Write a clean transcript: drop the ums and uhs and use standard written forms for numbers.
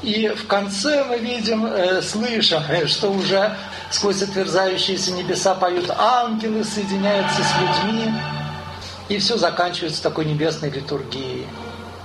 И в конце мы видим, слышим, что уже сквозь отверзающиеся небеса поют ангелы, соединяются с людьми. И все заканчивается такой небесной литургией.